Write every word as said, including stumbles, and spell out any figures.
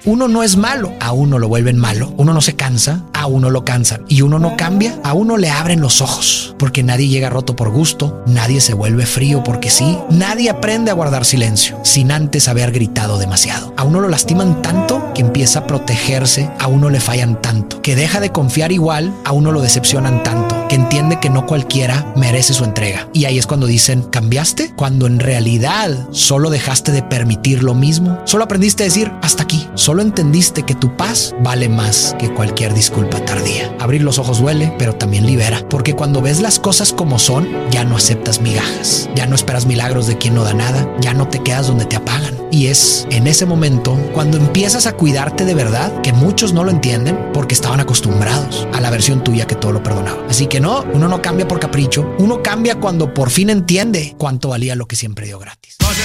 Uno no es malo, a uno lo vuelven malo. Uno no se cansa, a uno lo cansan. Y uno no cambia, a uno le abren los ojos. Porque nadie llega roto por gusto, nadie se vuelve frío porque sí, nadie aprende a guardar silencio sin antes haber gritado demasiado. A uno lo lastiman tanto que empieza a protegerse, a uno le fallan tanto, que deja de confiar igual, a uno lo decepcionan tanto, que entiende que no cualquiera merece su entrega. Y ahí es cuando dicen, ¿cambiaste? Cuando en realidad solo dejaste de permitir lo mismo, solo aprendiste a decir hasta aquí, solo entendiste que tu paz vale más que cualquier disculpa tardía. Abrir los ojos duele, pero también libera, porque cuando ves las cosas como son, ya no aceptas migajas, ya no esperas milagros de quien no da nada, ya no te quedas donde te apagan. Y es en ese momento cuando empiezas a cuidarte de verdad, que muchos no lo entienden porque estaban acostumbrados a la versión tuya que todo lo perdonaba. Así que no, uno no cambia por capricho, uno cambia cuando por fin entiende cuánto valía lo que siempre dio gratis.